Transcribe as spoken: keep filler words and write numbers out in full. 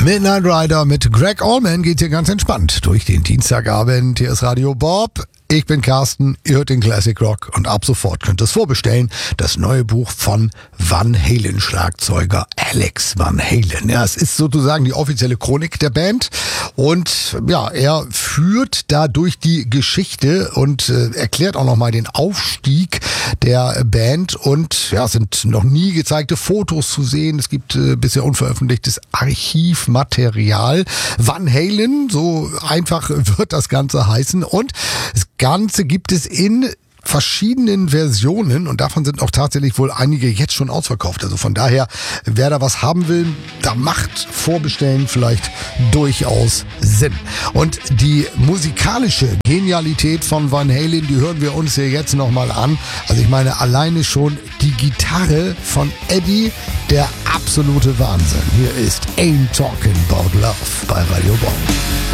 Midnight Rider mit Greg Allman geht hier ganz entspannt durch den Dienstagabend. Hier ist Radio Bob. Ich bin Carsten, ihr hört den Classic Rock und ab sofort könnt ihr es vorbestellen. Das neue Buch von Van Halen Schlagzeuger Alex Van Halen. Ja, es ist sozusagen die offizielle Chronik der Band und ja, er führt da durch die Geschichte und äh, erklärt auch nochmal den Aufstieg der Band und ja, es sind noch nie gezeigte Fotos zu sehen. Es gibt äh, bisher unveröffentlichtes Archivmaterial. Van Halen, so einfach wird das Ganze heißen und es Ganze gibt es in verschiedenen Versionen und davon sind auch tatsächlich wohl einige jetzt schon ausverkauft. Also von daher, wer da was haben will, da macht Vorbestellen vielleicht durchaus Sinn. Und die musikalische Genialität von Van Halen, die hören wir uns hier jetzt nochmal an. Also ich meine, alleine schon die Gitarre von Eddie, der absolute Wahnsinn. Hier ist Ain't Talking About Love bei Radio Bob.